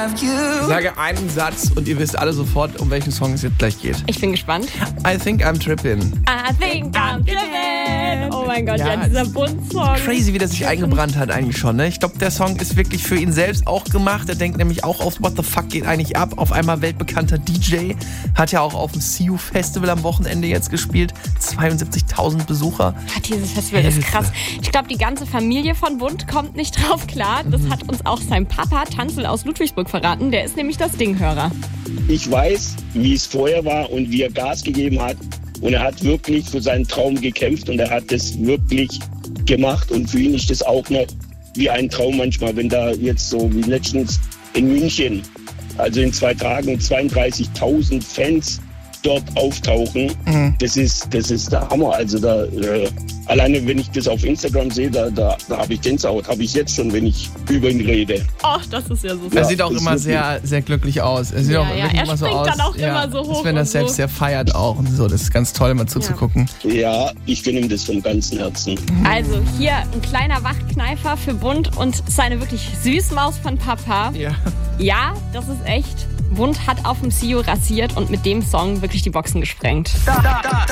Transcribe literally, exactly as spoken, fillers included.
Ich sage einen Satz und ihr wisst alle sofort, um welchen Song es jetzt gleich geht. Ich bin gespannt. I think I'm trippin'. I think I'm trippin'. Oh mein Gott, ja, ja dieser Bund-Song. Crazy, wie der sich eingebrannt hat eigentlich schon. Ne? Ich glaube, der Song ist wirklich für ihn selbst auch gemacht. Er denkt nämlich auch auf What the fuck geht eigentlich ab. Auf einmal weltbekannter D J. Hat ja auch auf dem C U Festival am Wochenende jetzt gespielt. zweiundsiebzigtausend Besucher. Ja, dieses Festival ist krass. Ich glaube, die ganze Familie von Bund kommt nicht drauf klar. Das mhm. hat uns auch sein Papa Tanzel aus Ludwigsburg verraten. Der ist nämlich das Dinghörer. Ich weiß, wie es vorher war und wie er Gas gegeben hat. Und er hat wirklich für seinen Traum gekämpft und er hat das wirklich gemacht. Und für ihn ist das auch noch wie ein Traum manchmal, wenn da jetzt so wie letztens in München, also in zwei Tagen zweiunddreißigtausend Fans dort auftauchen. Mhm. Das ist, das ist der Hammer. Also da, äh, alleine wenn ich das auf Instagram sehe, da, da, da habe ich Gänsehaut, habe ich jetzt schon, wenn ich über ihn rede. Ach, das ist ja so. Er Ja, sieht auch immer sehr, sehr glücklich aus. Er sieht ja, auch ja. wirklich Er immer so springt aus, dann auch ja, immer so hoch. als wenn er und selbst so. sehr feiert auch und so. Das ist ganz toll, mal zuzugucken. Ja, ich gönne ihm das vom ganzen Herzen. Also hier ein kleiner Wachkneifer für Bund und seine wirklich Süßmaus von Papa. Ja. Ja, das ist echt. Bund hat auf dem C U rasiert und mit dem Song wirklich die Boxen gesprengt. Da, da, da.